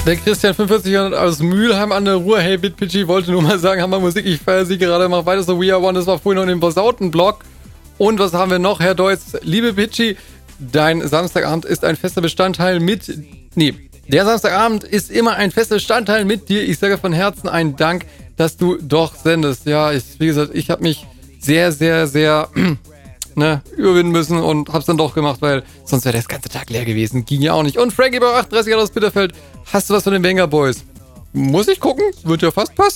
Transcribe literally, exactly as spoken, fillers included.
Der Christian fünfundvierzig aus Mülheim an der Ruhr. Hey, BitPitchy, wollte nur mal sagen, Hammer Musik, ich feiere sie gerade, mach weiter so, We Are One, das war vorhin noch in dem versauten Blog. Und was haben wir noch, Herr Deutz? Liebe Pitchy, dein Samstagabend ist ein fester Bestandteil mit... Nee, der Samstagabend ist immer ein fester Bestandteil mit dir. Ich sage von Herzen einen Dank, dass du doch sendest. Ja, ich, wie gesagt, ich habe mich sehr, sehr, sehr... ne, überwinden müssen und hab's dann doch gemacht, weil sonst wäre der ganze Tag leer gewesen. Ging ja auch nicht. Und Frankie bei achtunddreißig aus Bitterfeld, hast du was von den Wenger Boys? Muss ich gucken? Wird ja fast passen.